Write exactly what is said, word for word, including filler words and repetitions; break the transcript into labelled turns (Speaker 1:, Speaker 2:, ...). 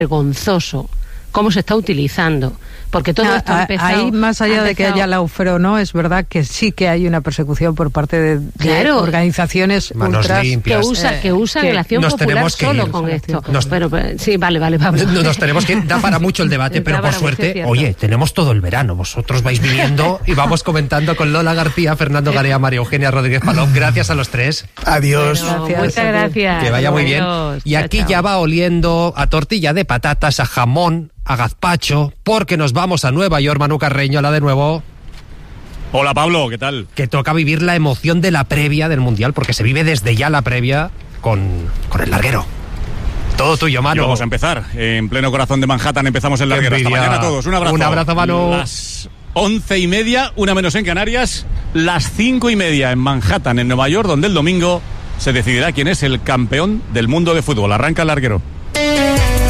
Speaker 1: vergonzoso cómo se está utilizando, porque todo esto ha empezado...
Speaker 2: Ahí, más allá de que haya lawfare o no, es verdad que sí que hay una persecución por parte de, de
Speaker 1: claro,
Speaker 2: organizaciones
Speaker 3: manos
Speaker 2: ultras
Speaker 3: limpias.
Speaker 1: que usan, que usan
Speaker 3: que
Speaker 1: la acción popular solo ir. Con esto.
Speaker 3: Nos,
Speaker 1: pero, pero, sí, vale, vale, vamos.
Speaker 3: Nos tenemos que... Da para mucho el debate, pero por suerte, oye, tenemos todo el verano. Vosotros vais viniendo y vamos comentando con Lola García, Fernando Garea, María Eugenia Rodríguez Palop. Gracias a los tres.
Speaker 4: Adiós.
Speaker 1: Bueno, gracias. Muchas gracias.
Speaker 3: Que vaya muy bien.
Speaker 1: Adiós.
Speaker 3: Y aquí chao, ya va oliendo a tortilla de patatas, a jamón, a gazpacho, porque nos vamos a Nueva York. Manu Carreño, hola de nuevo.
Speaker 5: Hola Pablo, ¿qué tal?
Speaker 3: Que toca vivir la emoción de la previa del Mundial, porque se vive desde ya la previa con, con el larguero. Todo tuyo, Manu.
Speaker 5: Y vamos a empezar. En pleno corazón de Manhattan empezamos el larguero. Hasta mañana a todos. Un abrazo.
Speaker 3: Un abrazo, Manu.
Speaker 5: Las once y media, una menos en Canarias, las cinco y media en Manhattan, en Nueva York, donde el domingo se decidirá quién es el campeón del mundo de fútbol. Arranca el larguero.